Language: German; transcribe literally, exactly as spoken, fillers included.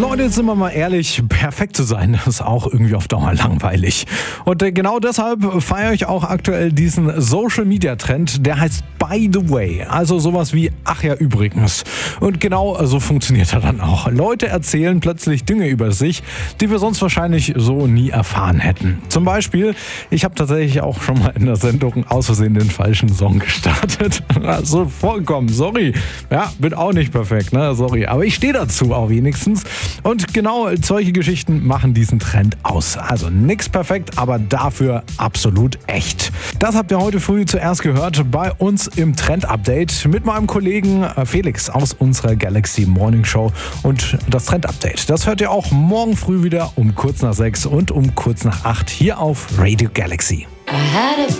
Leute, jetzt sind wir mal ehrlich, perfekt zu sein ist auch irgendwie auf Dauer langweilig. Und äh, genau deshalb feiere ich auch aktuell diesen Social-Media-Trend, der heißt By the Way. Also sowas wie, ach ja, übrigens. Und genau so funktioniert er dann auch. Leute erzählen plötzlich Dinge über sich, die wir sonst wahrscheinlich so nie erfahren hätten. Zum Beispiel, ich habe tatsächlich auch schon mal in der Sendung aus Versehen den falschen Song gestartet. Also vollkommen, sorry. Ja, bin auch nicht perfekt, ne, sorry. Aber ich stehe dazu auch wenigstens. Und genau solche Geschichten machen diesen Trend aus. Also nix perfekt, aber dafür absolut echt. Das habt ihr heute früh zuerst gehört bei uns im Trend-Update mit meinem Kollegen Felix aus unserer Galaxy Morning Show. Und das Trend-Update, das hört ihr auch morgen früh wieder um kurz nach sechs und um kurz nach acht hier auf Radio Galaxy. I had a